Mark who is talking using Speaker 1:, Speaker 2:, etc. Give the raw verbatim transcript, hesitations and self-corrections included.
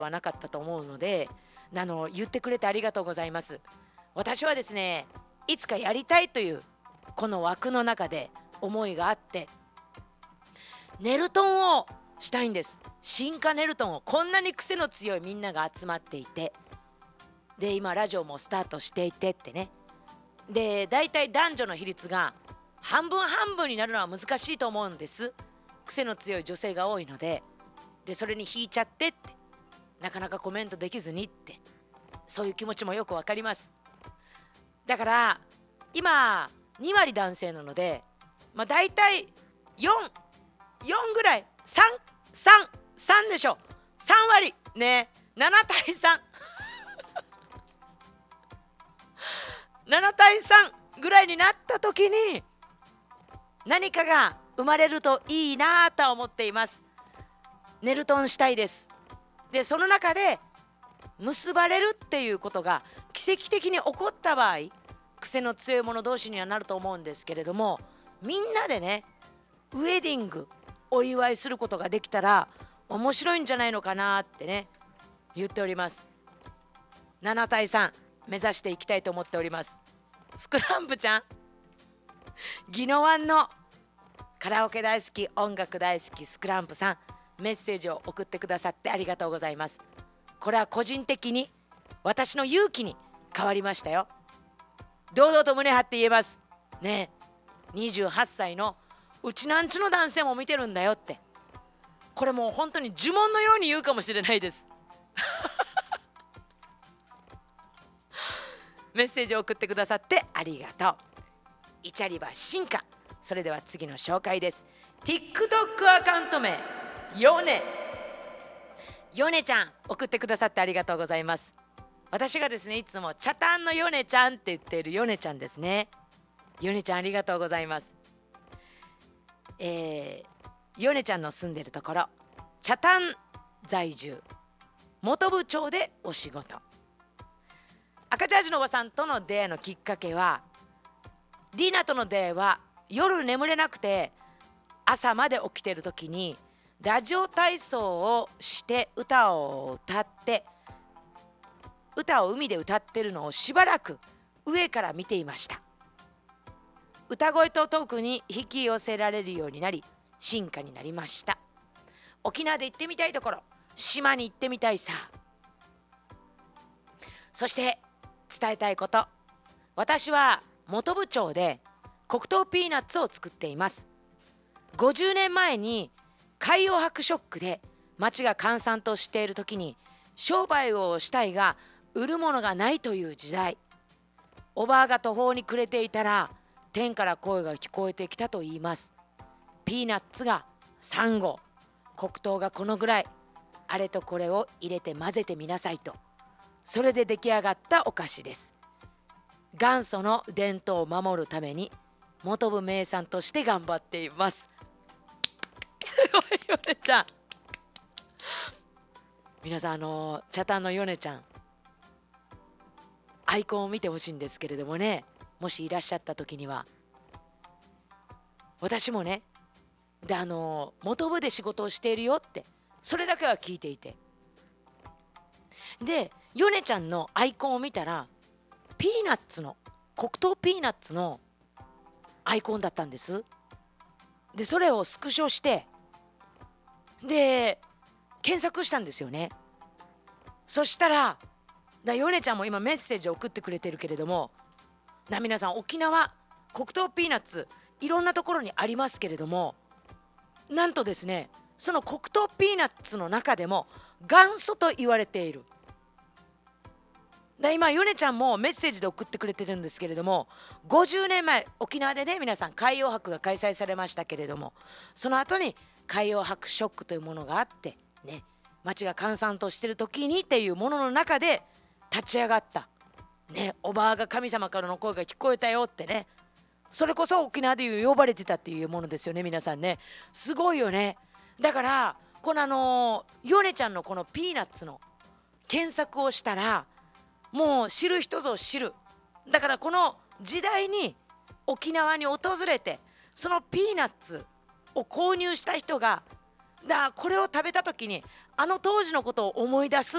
Speaker 1: はなかったと思うので、あの言ってくれてありがとうございます。私はですね、いつかやりたいというこの枠の中で思いがあって、ネルトンをしたいんです。進化ネルトンを、こんなに癖の強いみんなが集まっていて、で今ラジオもスタートしていてってね、でだいたい男女の比率が半分半分になるのは難しいと思うんです。癖の強い女性が多いので、でそれに引いちゃってって、なかなかコメントできずにって、そういう気持ちもよくわかります。だから今に割男性なので、まあだいたいよん、よんぐらい、さん、さん、さんでしょ。さん割ね、なな対さんなな対さんぐらいになった時に何かが生まれるといいなと思っています。ネルトンしたいです。でその中で結ばれるっていうことが奇跡的に起こった場合、癖の強い者同士にはなると思うんですけれども、みんなでねウェディングお祝いすることができたら面白いんじゃないのかなってね言っております。なな対さん目指していきたいと思っております。スクランプちゃん、宜野湾のカラオケ大好き、音楽大好きスクランプさん、メッセージを送ってくださってありがとうございます。これは個人的に私の勇気に変わりましたよ。堂々と胸張って言えますね。にじゅうはっさいのうちなんちの男性も見てるんだよって、これもう本当に呪文のように言うかもしれないですメッセージを送ってくださってありがとう。イチャリバ進化。それでは次の紹介です。 TikTok アカウント名ヨネ。ヨネちゃん送ってくださってありがとうございます。私がですねいつもチャタンのヨネちゃんって言っているヨネちゃんですね。ヨネちゃんありがとうございます。えー、ヨネちゃんの住んでるところチャタン在住、本部町でお仕事。赤チャージのおばさんとの出会いのきっかけは、リーナとの出会いは夜眠れなくて朝まで起きてる時にラジオ体操をして歌を歌って、歌を海で歌ってるのをしばらく上から見ていました。歌声とトークに引き寄せられるようになり進化になりました。沖縄で行ってみたいところ、島に行ってみたいさ。そして伝えたいこと、私は本部町で黒糖ピーナッツを作っています。ごじゅうねんまえに海洋博ショックで町が閑散としている時に、商売をしたいが売るものがないという時代、おばあが途方に暮れていたら天から声が聞こえてきたと言います。ピーナッツがさんごう、黒糖がこのぐらい、あれとこれを入れて混ぜてみなさいと。それで出来上がったお菓子です。元祖の伝統を守るために本部名産として頑張っています。すごいヨネちゃん。皆さん、あのチャタンのヨネちゃんアイコンを見てほしいんですけれどもね、もしいらっしゃった時には、私もねであの本部で仕事をしているよってそれだけは聞いていて、でヨネちゃんのアイコンを見たらピーナッツの黒糖ピーナッツのアイコンだったんです。でそれをスクショしてで検索したんですよね。そしたらだヨネちゃんも今メッセージを送ってくれてるけれども、な皆さん沖縄黒糖ピーナッツいろんなところにありますけれども、なんとですねその黒糖ピーナッツの中でも元祖と言われている。で今ヨネちゃんもメッセージで送ってくれてるんですけれども、ごじゅうねんまえ沖縄でね皆さん海洋博が開催されましたけれども、その後に海洋博ショックというものがあってね、町が閑散としてる時にっていうものの中で立ち上がったね、おばあが神様からの声が聞こえたよってね、それこそ沖縄でいう呼ばれてたっていうものですよね。皆さんねすごいよね。だからこのあのヨネちゃんのこのピーナッツの検索をしたらもう知る人ぞ知る。だからこの時代に沖縄に訪れてそのピーナッツを購入した人がだこれを食べた時にあの当時のことを思い出すっ